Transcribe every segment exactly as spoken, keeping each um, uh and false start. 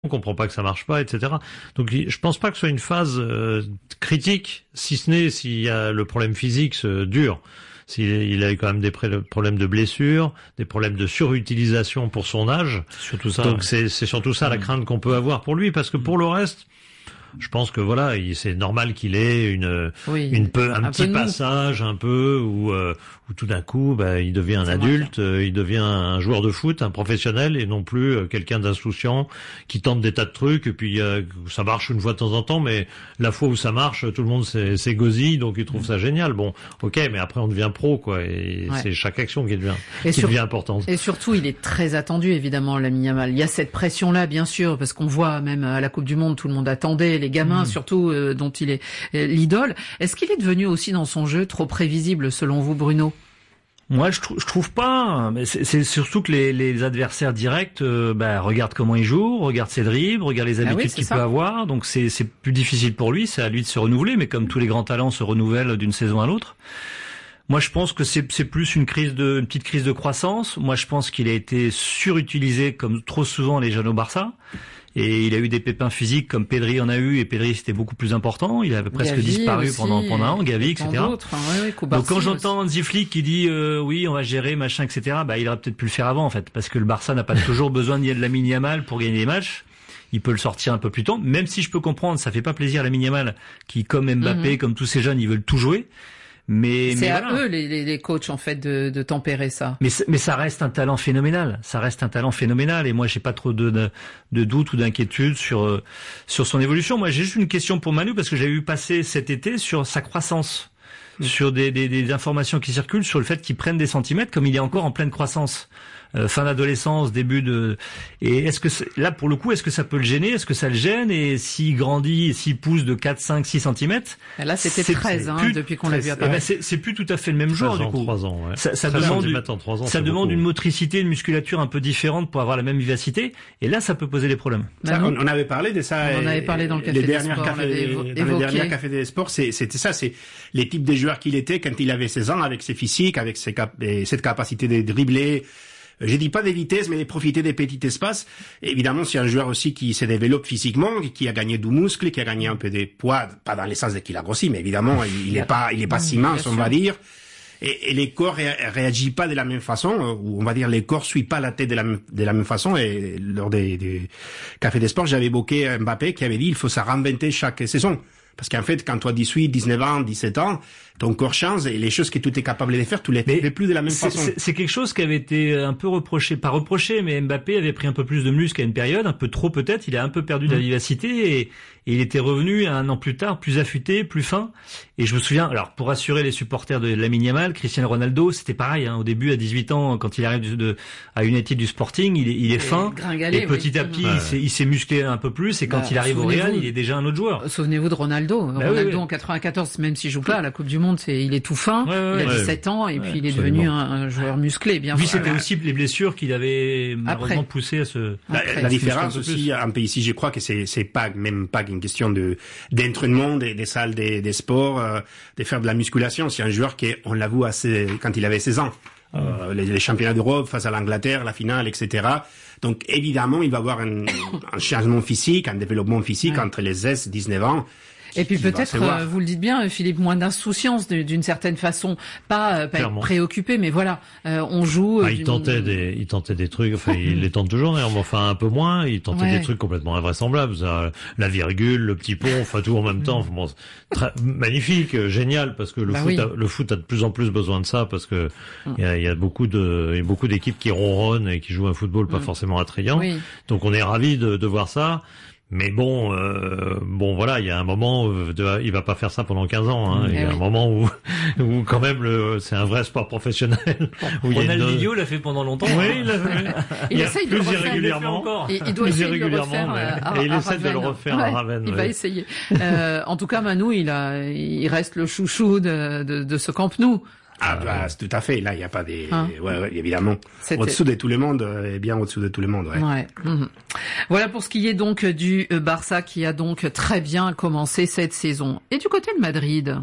on comprend pas que ça marche pas, et cetera. Donc je pense pas que ce soit une phase euh, critique, si ce n'est s'il y a le problème physique euh, dur. S'il il a eu quand même des problèmes de blessures, des problèmes de surutilisation pour son âge. C'est surtout ça. Donc ouais. c'est, c'est surtout ça la crainte qu'on peut avoir pour lui, parce que pour le reste, je pense que voilà, il, c'est normal qu'il ait une, oui, une peu, un, un petit peu passage, un peu où, euh, où tout d'un coup, bah, il devient un c'est adulte, euh, il devient un joueur de foot, un professionnel, et non plus euh, quelqu'un d'insouciant qui tente des tas de trucs, et puis euh, ça marche une fois de temps en temps, mais la fois où ça marche, tout le monde s'est, s'est gosille, donc il trouve ça génial. Bon, ok, mais après on devient pro, quoi, et ouais. c'est chaque action qui devient, et qui sur, devient importante. Et surtout, il est très attendu, évidemment, Lamine Yamal. Il y a cette pression-là, bien sûr, parce qu'on voit même à la Coupe du Monde, tout le monde attendait, les gamins, mmh. surtout euh, dont il est euh, l'idole. Est-ce qu'il est devenu aussi dans son jeu trop prévisible, selon vous, Bruno ? Moi, je, trou- je trouve pas. Mais c'est, c'est surtout que les, les adversaires directs euh, bah, regardent comment il joue, regardent ses dribbles, regardent les habitudes ah oui, qu'il ça. peut avoir. Donc c'est, c'est plus difficile pour lui. C'est à lui de se renouveler. Mais comme tous les grands talents se renouvellent d'une saison à l'autre. Moi, je pense que c'est, c'est plus une crise de, une petite crise de croissance. Moi, je pense qu'il a été surutilisé comme trop souvent les jeunes au Barça. Et il a eu des pépins physiques comme Pedri en a eu, et Pedri c'était beaucoup plus important. Il avait presque Gavi disparu aussi, pendant pendant un an, Gavi, et cetera. Hein, ouais, ouais, Donc quand j'entends Hansi Flick qui dit euh, oui, on va gérer machin, et cetera. Bah il aurait peut-être pu le faire avant en fait, parce que le Barça n'a pas toujours besoin de Lamine Yamal pour gagner des matchs. Il peut le sortir un peu plus tôt, même si je peux comprendre, ça fait pas plaisir à Lamine Yamal qui, comme Mbappé, mm-hmm. comme tous ces jeunes, ils veulent tout jouer. Mais, c'est mais à voilà. eux les, les, les coachs en fait de, de tempérer ça. Mais mais ça reste un talent phénoménal. Ça reste un talent phénoménal et moi j'ai pas trop de de, de doute ou d'inquiétude sur euh, sur son évolution. Moi j'ai juste une question pour Manu parce que j'ai vu passer cet été sur sa croissance, mmh. sur des, des des informations qui circulent sur le fait qu'il prenne des centimètres comme il est encore en pleine croissance. Euh, fin d'adolescence, début de... Et est-ce que c'est... là, pour le coup, est-ce que ça peut le gêner? Est-ce que ça le gêne? Et s'il grandit, s'il pousse de quatre, cinq, six centimètres... Et là, c'était c'est treize, hein, plus... depuis qu'on l'a vu apparaître. Eh ben, c'est, c'est plus tout à fait le même genre, du coup. trois ans, ouais. Ça, ça demande, une... ans, ça demande beaucoup. Une motricité, une musculature un peu différente pour avoir la même vivacité. Et là, ça peut poser des problèmes. Ça, on, on avait parlé de ça. On en avait parlé dans le Café les des Sports. Café, évo- dans les derniers Cafés des Sports, c'est, c'était ça. C'est les types de joueurs qu'il était quand il avait seize ans, avec ses physiques, avec ses cap- cette capacité de dribbler. Je dis pas des vitesses, mais de profiter des petits espaces. Et évidemment, c'est un joueur aussi qui se développe physiquement, qui a gagné du muscle, qui a gagné un peu de poids, pas dans le sens de qu'il a grossi, mais évidemment, il est pas, il est pas si mince, on va dire. Et, et les corps ré, réagissent pas de la même façon, ou on va dire les corps suivent pas la tête de la même, de la même façon. Et lors des, des Cafés des Sports, j'avais évoqué Mbappé qui avait dit il faut se réinventer chaque saison. Parce qu'en fait, quand tu as dix-huit, dix-neuf ans, dix-sept ans, ton corps change et les choses que tu es capable de faire, tu les fais plus de la même c'est, façon. C'est, c'est quelque chose qui avait été un peu reproché, pas reproché, mais Mbappé avait pris un peu plus de muscle à une période, un peu trop peut-être, il a un peu perdu de la vivacité et, et il était revenu un an plus tard, plus affûté, plus fin. Et je me souviens, alors pour rassurer les supporters de Lamine Yamal, Cristiano Ronaldo, c'était pareil, hein, au début à dix-huit ans, quand il arrive de, de, à United du Sporting, il est, il est fin, et petit oui. à petit, ouais. il, s'est, il s'est musclé un peu plus, et quand bah, il arrive au Real, il est déjà un autre joueur. Souvenez-vous de Ronaldo. Bah, Ronaldo oui, oui. en quatre-vingt-quatorze, même s'il joue pas à la Coupe du Monde, c'est, il est tout fin, ouais, ouais, il a dix-sept ouais. ans, et ouais, puis il est absolument. devenu un, un joueur musclé, bien sûr. Lui, sûr. c'était aussi les blessures qu'il avait malheureusement poussé à se... La, la différence aussi, un peu ici, je crois que c'est, c'est pas, même pas une question de, d'entraînement, des, des salles, des, des sports, euh, de faire de la musculation. C'est un joueur qui, on l'a vu assez, quand il avait seize ans. Euh, les, les championnats d'Europe face à l'Angleterre, la finale, et cetera. Donc, évidemment, il va avoir un, un changement physique, un développement physique ouais. entre les seize et dix-neuf ans. Et puis peut-être, euh, vous le dites bien, Philippe, moins d'insouciance d'une certaine façon, pas, euh, pas être préoccupé, mais voilà, euh, on joue. Ah, il tentait des, il tentait des trucs, enfin, il les tente toujours, mais enfin un peu moins. Il tentait ouais. des trucs complètement invraisemblables, ça, la virgule, le petit pont, enfin tout en même temps. Bon, très, magnifique, génial, parce que le bah foot, oui. a, le foot a de plus en plus besoin de ça, parce que il y a, y a beaucoup de, y a beaucoup d'équipes qui ronronnent et qui jouent un football pas mmh. forcément attrayant. Oui. Donc on est ravis de, de voir ça. Mais bon, euh, bon voilà, il y a un moment, où de, il va pas faire ça pendant quinze ans. Hein. Il y a oui. un moment où, où quand même, le, c'est un vrai sport professionnel. Où Ronaldinho une... l'a fait pendant longtemps. Oui, il l'a fait. il, il essaye de le refaire régulièrement. Il, il doit plus essayer de le refaire ouais. à, Et il à essaie Ravenne. de le refaire ouais, à Ravenne. Il ouais. va essayer. euh, en tout cas, Manu, il a, il reste le chouchou de, de, de ce Camp Nou. Ah bah c'est tout à fait. Là, il y a pas des. Hein ouais, ouais, évidemment. C'était... Au-dessous de tout le monde, et bien au-dessous de tout le monde. Ouais. ouais. Mmh. Voilà pour ce qui est donc du Barça qui a donc très bien commencé cette saison. Et du côté de Madrid.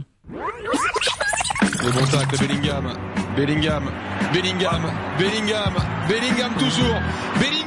Le bon tacle de Bellingham, Bellingham, Bellingham, Bellingham, Bellingham toujours. Bellingham.